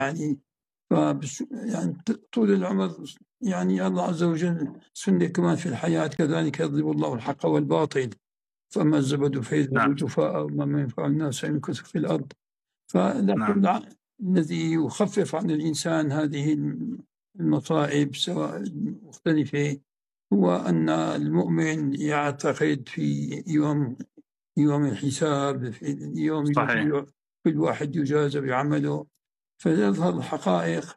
يعني يعني طول العمر، يعني الله عز وجل سنة كمان في الحياة كذلك يضرب الله الحق والباطل، فأما الزبد فيذهب جفاء وما ينفع الناس فيمكث في الأرض. فلكن الذي يخفف عن الإنسان هذه المصائب سواء مختلفة هو أن المؤمن يعتقد في يوم الحساب، في يوم صحيح. كل واحد يجازى بعمله، فيظهر الحقائق.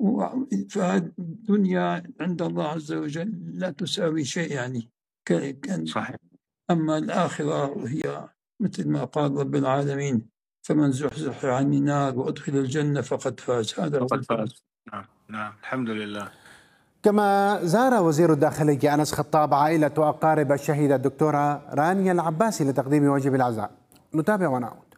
فالدنيا عند الله عز وجل لا تساوي شيء، يعني صحيح. أما الآخرة هي مثل ما قال رب العالمين: فمن زحزح عن النار وأدخل الجنة فقد فاز. هذا هو الفوز. نعم الحمد لله. كما زار وزير الداخلية أنس خطاب عائلة وأقارب الشهيدة الدكتورة رانيا العباسي لتقديم واجب العزاء. نتابع ونعود.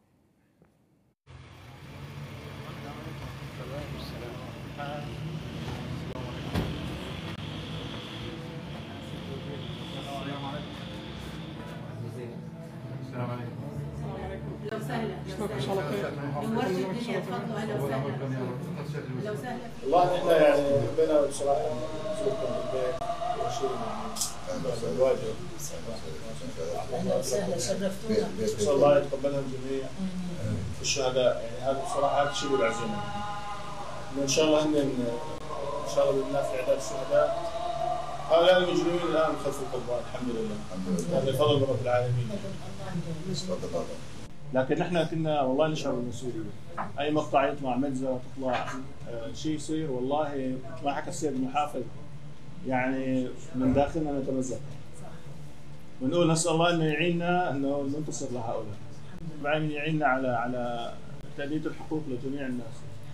لو سهلا نورت الدنيا، تفضلوا. اهلا وسهلا. لو سهلا. والله احنا يعني حبينا بصراحه نزوركم بالبيت وشيء يعني الواجب. اهلا وسهلا، شرفتونا. نسال الله يتقبلهم جميعا في الشهداء، يعني هذا بصراحه هذا الشيء بالعزيمه. وان شاء الله ان شاء الله بالله في اعداد الشهداء هؤلاء المجرمين الان خلف القضبان. الحمد لله. هذا فضل رب العالمين. لكن نحن كنا والله نشعر بالمسؤوليه. اي مقطع يطلع مجزره تطلع شيء يصير، والله ما حكى السيد المحافظ، يعني من داخلنا نتمزق ونقول نسال الله انه يعيننا انه ننتصر لهؤلاء، بعدين يعيننا على تأدية الحقوق لجميع الناس.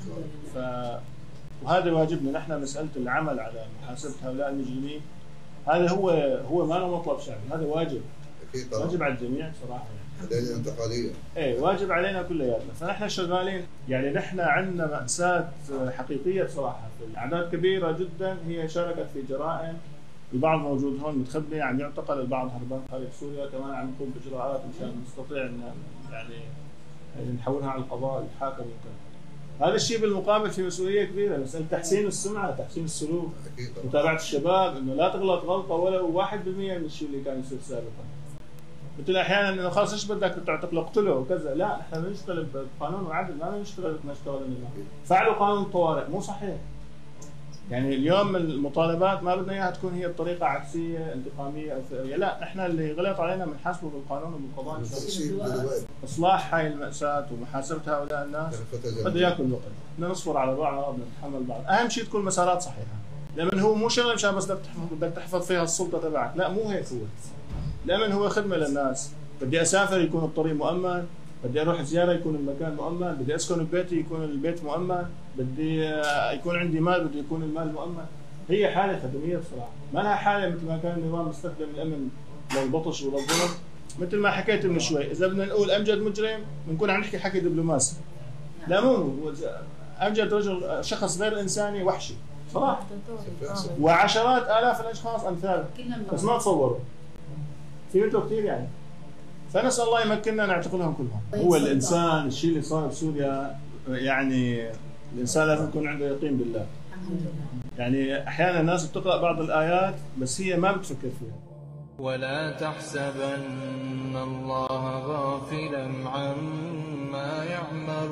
وهذا واجبنا نحن، مساله العمل على محاسبه هؤلاء المجرمين. هذا هو ما له مطلب شعبي، هذا واجب. واجب على الجميع صراحه. لجنة انتقالية. ايه واجب علينا كلياتنا، فنحن شغالين. يعني نحن عندنا مأساة حقيقية بصراحة، في أعداد كبيرة جدا هي شاركت في جرائم، البعض موجود هون متخبي عم يعتقل، البعض هربان خارج سوريا، كمان عم نقوم بإجراءات مشان نستطيع ان يعني نحولها على القضاء يتحاكم وكذا. هذا الشيء بالمقابل في مسؤولية كبيرة، مسألة تحسين السمعة، تحسين السلوك، متابعة الشباب انه لا تغلط غلطة ولو 1% من الشيء اللي كان يصير سابقا. مثل احيانا انه خلص ايش بدك تعتقله اقتله وكذا، لا نحن بنشتغل بقانون وعدل، ما بنشتغل كما اشتغل فعلوا قانون الطوارئ، مو صحيح. يعني اليوم المطالبات ما بدنا اياها تكون هي الطريقه عكسيه انتقاميه او ثأريه، لا نحن اللي غلط علينا بنحاسبه بالقانون وبالقضاء. اصلاح هاي المأساة ومحاسبه هؤلاء الناس بده ياكل وقت، بدنا نصبر على بعض، بدنا نتحمل بعض. اهم شيء تكون مسارات صحيحه، لمن هو مو شغله مشان بس بدك تحفظ فيها السلطه تبعك، لا مو هيك هو. لمن هو خدمه للناس. بدي اسافر يكون الطريق مؤمن، بدي اروح زياره يكون المكان مؤمن، بدي اسكن ببيتي يكون البيت مؤمن، بدي يكون عندي مال بده يكون المال مؤمن. هي حاله خدميه بصراحه، ما لها حاله مثل ما كان النظام مستخدم الامن للبطش وللظلم. مثل ما حكيت من شوي، اذا بدنا نقول امجد مجرم بنكون عم نحكي حكي دبلوماسي. لا مو امجد رجل شخص غير انساني وحشي صراحه، وعشرات الاف الاشخاص امثاله بس ما تصوروا في مثله كثير يعني. فنسال الله يمكننا نعتقلهم كلهم. هو الانسان الشيء اللي صار بسوريا، يعني الانسان لازم يكون عنده يقين بالله. يعني احيانا الناس بتقرا بعض الايات بس هي ما بتفكر فيها. ولا تحسبن الله غافلا عما يعمل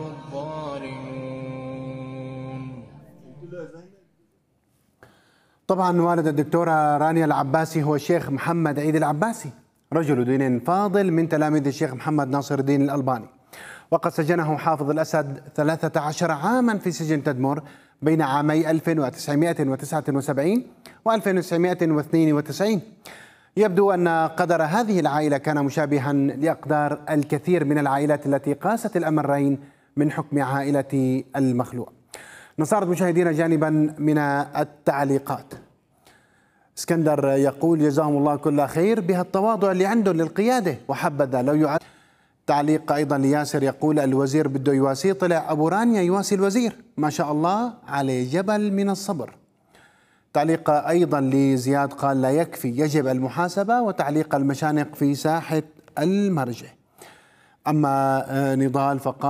الظالمون. طبعا والد الدكتورة رانيا العباسي هو الشيخ محمد عيد العباسي، رجل دين فاضل من تلاميذ الشيخ محمد ناصر الدين الألباني، وقد سجنه حافظ الأسد 13 عاما في سجن تدمر بين عامي 1979 و 1992. يبدو أن قدر هذه العائلة كان مشابها لأقدار الكثير من العائلات التي قاست الأمرين من حكم عائلة المخلوع. نستعرض مشاهدينا جانبا من التعليقات. اسكندر يقول جزاهم الله كل خير بهالتواضع اللي عنده للقيادة، وحبذا لو يعد. تعليق أيضا لياسر يقول الوزير بده يواسيه، طلع أبو رانيا يواسي الوزير، ما شاء الله عليه جبل من الصبر. تعليق أيضا لزياد قال لا يكفي يجب المحاسبة، وتعليق المشانق في ساحة المرجع. أما نضال فقال